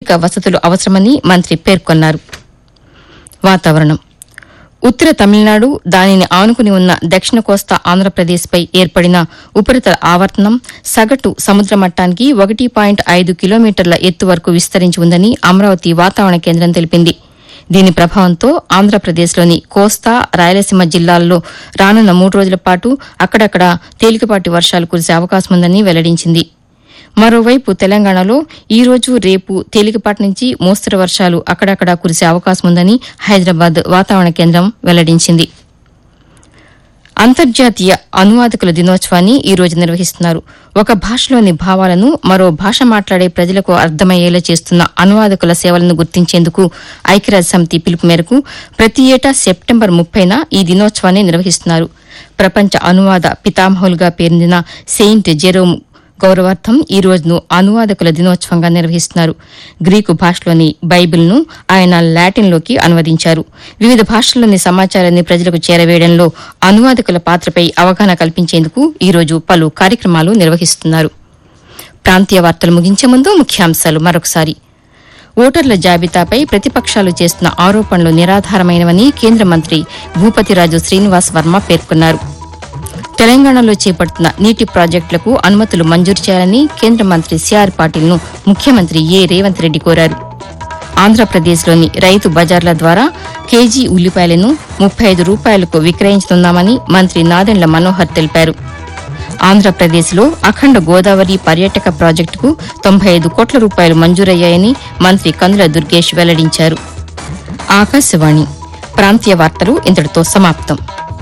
మౌలిక వసతులు అవసరమని మంత్రి పేర్కొన్నారు. వాతావరణం. ఉత్తర తమిళనాడు, దానిని ఆనుకుని ఉన్న దక్షిణ కోస్తా ఆంధ్రప్రదేశ్పై ఏర్పడిన ఉపరితల ఆవర్తనం సగటు సముద్ర మట్టానికి 1.5 కిలోమీటర్ల ఎత్తు వరకు విస్తరించి ఉందని అమరావతి వాతావరణ కేంద్రం తెలిపింది. దీని ప్రభావంతో ఆంధ్రప్రదేశ్లోని కోస్తా, రాయలసీమ జిల్లాల్లో రానున్న 3 రోజుల పాటు అక్కడక్కడ తేలికపాటి వర్షాలు కురిసే అవకాశముందని వెల్లడించింది. మరోవైపు తెలంగాణలో ఈ రోజు, రేపు తేలికపాటి నుంచి మోస్తరు వర్షాలు అక్కడక్కడా కురిసే అవకాశముందని హైదరాబాద్ వాతావరణ కేంద్రం వెల్లడించింది. అంతర్జాతీయ అనువాదకుల దినోత్సవాన్ని ఈ రోజు నిర్వహిస్తున్నారు. ఒక భాషలోని భావాలను మరో భాష మాట్లాడే ప్రజలకు అర్థమయ్యేలా చేస్తున్న అనువాదకుల సేవలను గుర్తించేందుకు ఐక్యరాజ్యసమితి పిలుపు మేరకు ప్రతి ఏటా సెప్టెంబర్ 30న ఈ దినోత్సవాన్ని నిర్వహిస్తున్నారు. ప్రపంచ అనువాద పితామహులుగా పేరొందిన సెయింట్ జెరోమ్ గౌరవార్థం ఈ రోజును అనువాదకుల దినోత్సవంగా నిర్వహిస్తున్నారు. గ్రీకు భాషలోని బైబిల్ను ఆయన లాటిన్లోకి అనువదించారు. వివిధ భాషల్లోని సమాచారాన్ని ప్రజలకు చేరవేయడంలో అనువాదకుల పాత్రపై అవగాహన కల్పించేందుకు ఈ రోజు పలు కార్యక్రమాలు నిర్వహిస్తున్నారు. ప్రాంతీయ వార్తలు ముగించే ముందు ముఖ్యాంశాలు మరొకసారి. ఓటర్ల జాబితాపై ప్రతిపక్షాలు చేస్తున్న ఆరోపణలు నిరాధారమైనవని కేంద్ర మంత్రి భూపతిరాజు శ్రీనివాస్ వర్మ పేర్కొన్నారు. తెలంగాణలో చేపడుతున్న నీటి ప్రాజెక్టులకు అనుమతులు మంజూరు చేయాలని కేంద్ర మంత్రి సిఆర్ పాటిల్ను ముఖ్యమంత్రి రేవంత్ రెడ్డి కోరారు. ఆంధ్రప్రదేశ్లోని రైతు బజార్ల ద్వారా కేజీ ఉల్లిపాయలను 35 రూపాయలకు విక్రయించనున్నామని మంత్రి నాదెండ్ల మనోహర్ తెలిపారు. ఆంధ్రప్రదేశ్లో అఖండ గోదావరి పర్యాటక ప్రాజెక్టుకు 95 కోట్ల రూపాయలు మంజూరయ్యాయని మంత్రి కందుల దుర్గేష్ వెల్లడించారు. ఆకాశవాణి ప్రాంతీయ వార్తలు ఇంతటితో సమాప్తం.